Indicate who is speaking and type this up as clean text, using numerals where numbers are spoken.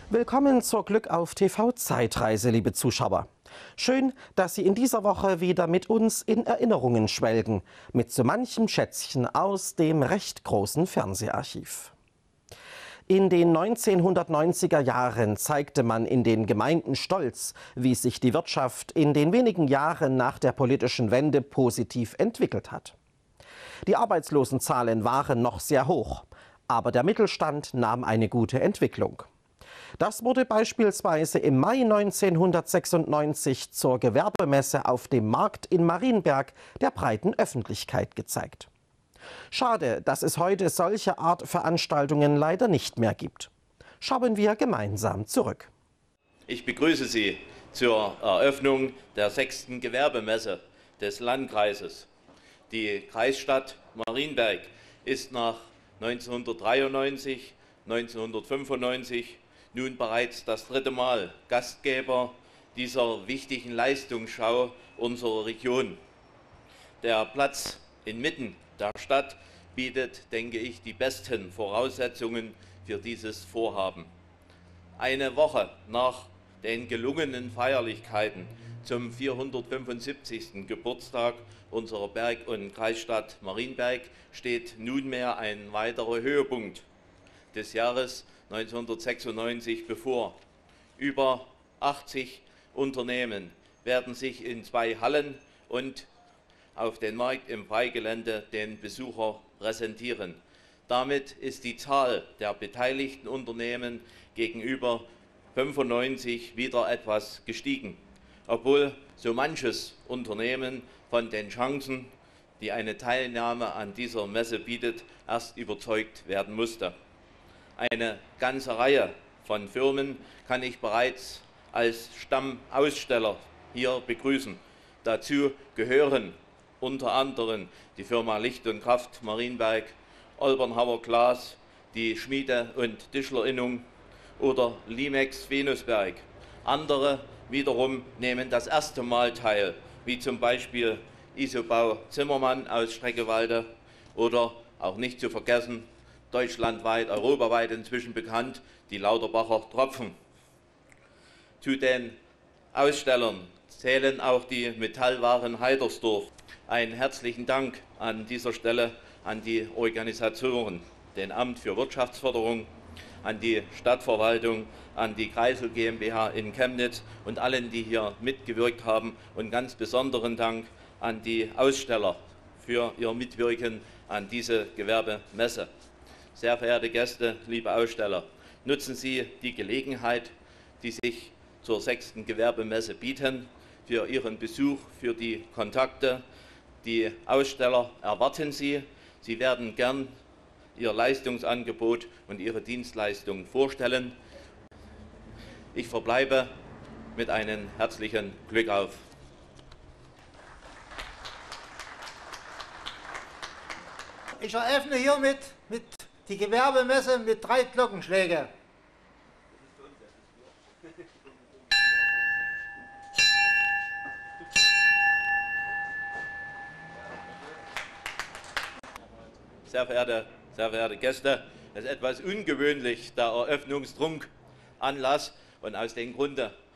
Speaker 1: Willkommen zur Glück auf TV Zeitreise, liebe Zuschauer. Schön, dass Sie in dieser Woche wieder mit uns in Erinnerungen schwelgen, mit so manchem Schätzchen aus dem recht großen Fernseharchiv. In den 1990er Jahren zeigte man in den Gemeinden stolz, wie sich die Wirtschaft in den wenigen Jahren nach der politischen Wende positiv entwickelt hat. Die Arbeitslosenzahlen waren noch sehr hoch, aber der Mittelstand nahm eine gute Entwicklung. Das wurde beispielsweise im Mai 1996 zur Gewerbemesse auf dem Markt in Marienberg der breiten Öffentlichkeit gezeigt. Schade, dass es heute solche Art Veranstaltungen leider nicht mehr gibt. Schauen wir gemeinsam zurück.
Speaker 2: Ich begrüße Sie zur Eröffnung der 6. Gewerbemesse des Landkreises. Die Kreisstadt Marienberg ist nach 1993, 1995 nun bereits das 3. Mal Gastgeber dieser wichtigen Leistungsschau unserer Region. Der Platz inmitten der Stadt bietet, denke ich, die besten Voraussetzungen für dieses Vorhaben. Eine Woche nach den gelungenen Feierlichkeiten zum 475. Geburtstag unserer Berg- und Kreisstadt Marienberg steht nunmehr ein weiterer Höhepunkt des Jahres 1996 bevor. Über 80 Unternehmen werden sich in 2 Hallen und auf den Markt im Freigelände den Besucher präsentieren. Damit ist die Zahl der beteiligten Unternehmen gegenüber 95 wieder etwas gestiegen, obwohl so manches Unternehmen von den Chancen, die eine Teilnahme an dieser Messe bietet, erst überzeugt werden musste. Eine ganze Reihe von Firmen kann ich bereits als Stammaussteller hier begrüßen. Dazu gehören unter anderem die Firma Licht und Kraft Marienberg, Olbernhauer Glas, die Schmiede- und Tischlerinnung oder Limex Venusberg. Andere wiederum nehmen das erste Mal teil, wie zum Beispiel Isobau Zimmermann aus Streckewalde oder auch nicht zu vergessen, deutschlandweit, europaweit inzwischen bekannt, die Lauterbacher Tropfen. Zu den Ausstellern zählen auch die Metallwaren Heidersdorf. Einen herzlichen Dank an dieser Stelle an die Organisatoren, den Amt für Wirtschaftsförderung, an die Stadtverwaltung, an die Kreisel GmbH in Chemnitz und allen, die hier mitgewirkt haben. Und ganz besonderen Dank an die Aussteller für ihr Mitwirken an diese Gewerbemesse. Sehr verehrte Gäste, liebe Aussteller, nutzen Sie die Gelegenheit, die sich zur 6. Gewerbemesse bieten, für Ihren Besuch, für die Kontakte. Die Aussteller erwarten Sie. Sie werden gern Ihr Leistungsangebot und Ihre Dienstleistungen vorstellen. Ich verbleibe mit einem herzlichen Glück auf.
Speaker 3: Ich eröffne hiermit die Gewerbemesse mit 3 Glockenschlägen.
Speaker 2: Sehr verehrte Gäste, es ist etwas ungewöhnlich, der Eröffnungstrunk Anlass, und aus dem Grunde